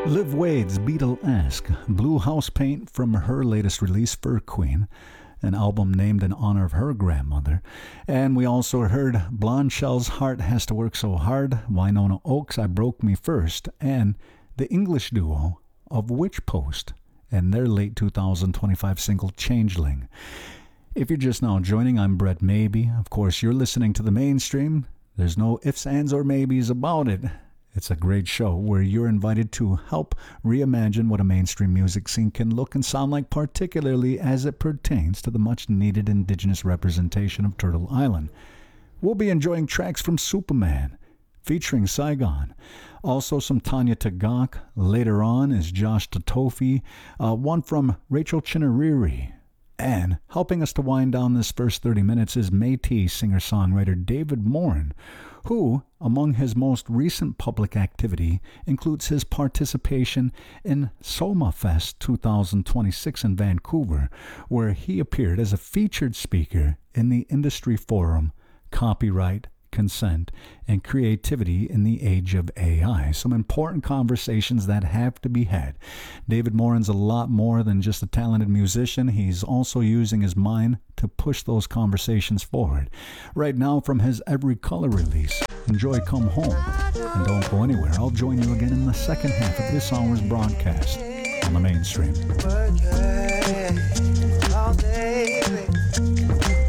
Liv Wade's Beatle-esque Blue House Paint from her latest release, Fur Queen, an album named in honor of her grandmother. And we also heard Blonde Shell's Heart Has to Work So Hard, Winona Oaks' I Broke Me First, and the English duo of Witch Post and their late 2025 single Changeling. If you're just now joining, I'm Brett Maybe. Of course, you're listening to The Mainstream. There's no ifs, ands, or maybes about it. It's a great show where you're invited to help reimagine what a mainstream music scene can look and sound like, particularly as it pertains to the much-needed indigenous representation of Turtle Island. We'll be enjoying tracks from Superman, featuring Saigon. Also some Tanya Tagaq. Later on is Josh Tatofi, one from Rachel Chinariri. And helping us to wind down this first 30 minutes is Métis singer-songwriter David Morin, who, among his most recent public activity, includes his participation in SomaFest 2026 in Vancouver, where he appeared as a featured speaker in the industry forum Copyright, Consent, and Creativity in the Age of AI. Some important conversations that have to be had. David Morin's a lot more than just a talented musician. He's also using his mind to push those conversations forward. Right now, from his Every Color release, enjoy Come Home. And don't go anywhere. I'll join you again in the second half of this hour's broadcast on The Mainstream.